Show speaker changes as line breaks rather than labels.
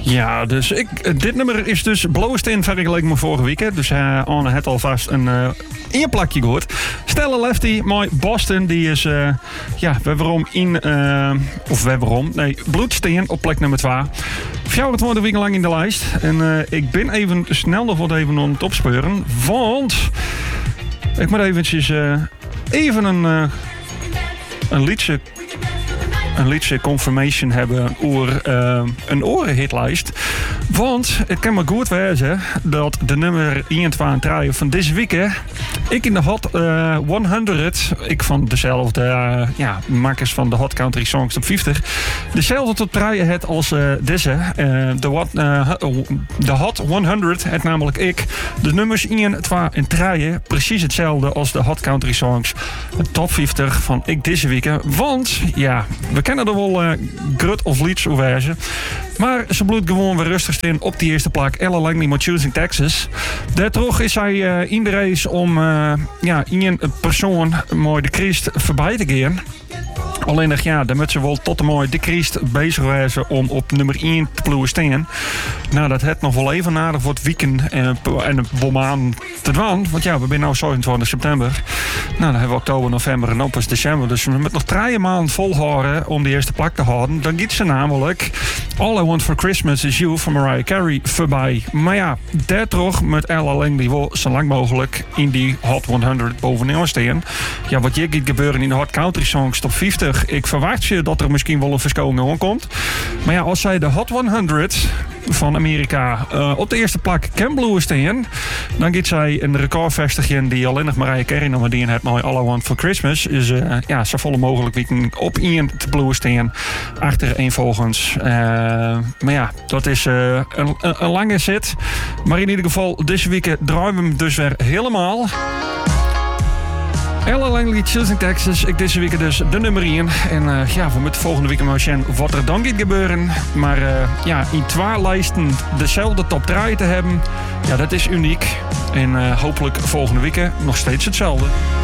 Ja, dus dit nummer is dus blowest in vergeleken met vorige week. Dus Anne had alvast een plakje gehoord. Stella Lefty, mooi Boston, die is Bloedsteen op plek nummer 2. 24 weken lang in de lijst. En ik ben even snel nog wat even aan het opspeuren. Want ik moet eventjes even een liedje confirmation hebben over een orenhitlijst. Want het kan maar goed wezen dat de nummer 1, 2 en 3 van deze week, ik in de Hot 100, ik van dezelfde makers van de Hot Country Songs Top 50, dezelfde tot draaien het als deze. De Hot 100, het namelijk ik. De nummers 1, 2 en 3 precies hetzelfde als de Hot Country Songs Top 50 van ik deze week. Want ja, we kennen er wel grut of lieds over. Maar ze bloedt gewoon weer rustig in op die eerste plek. Ella Langley met Choosing Texas. Daardoor is hij in de race om in persoon mooi de Christ voorbij te gaan. Alleen nog dan moet ze wel tot de mooie de Christ bezig wezen om op nummer 1 te ploegen staan. Nou, dat het nog wel even nadig voor het weekend en een bomaan te doen. Want ja, we zijn nu 27 september. Nou, dan hebben we oktober, november en dan pas december. Dus we moeten nog 3 maanden volhouden om de eerste plek te houden. Dan gaat ze namelijk All I Want For Christmas Is You van Mariah Carey voorbij. Maar ja, daardoor moet Ella Langley wel zo lang mogelijk in die Hot 100 bovenaan staan. Ja, wat hier gaat gebeuren in de Hot Country Songs Top 50. Ik verwacht je dat er misschien wel een verschoning aankomt. Maar ja, als zij de Hot 100 van Amerika op de eerste plek kan bloeien staan, dan gaat zij een record vestigen die alleen nog Mariah Carey nog maar die heeft met All I Want For Christmas. Dus zo volle mogelijk weken op 1 te bloeien staan achter één volgens. Maar ja, dat is een lange zit. Maar in ieder geval, deze week draaien we hem dus weer helemaal. Ella Langley, Choosing Texas. Ik deze week dus de nummer 1. En we moeten volgende week maar zien wat er dan gaat gebeuren. Maar in 2 lijsten dezelfde top 3 te hebben, ja, dat is uniek. En hopelijk volgende week nog steeds hetzelfde.